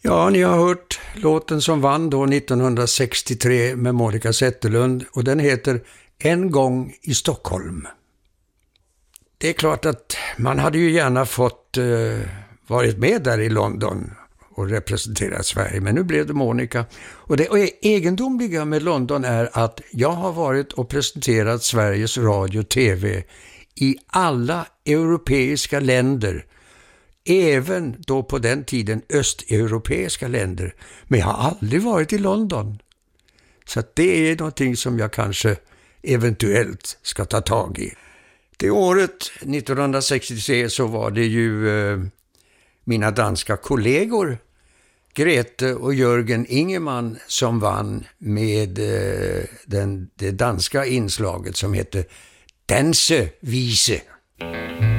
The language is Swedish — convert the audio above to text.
Ja, ni har hört låten som vann då 1963 med Monica Zetterlund och den heter En gång i Stockholm. Det är klart att man hade ju gärna fått varit med där i London och representera Sverige, men nu blev det Monica. Och det egendomliga med London är att jag har varit och presenterat Sveriges radio och tv i alla europeiska länder, även då på den tiden östeuropeiska länder, men jag har aldrig varit i London. Så att det är någonting som jag kanske eventuellt ska ta tag i. Det året 1963 så var det ju mina danska kollegor Grete och Jörgen Ingemann som vann med det danska inslaget som heter Dansevise.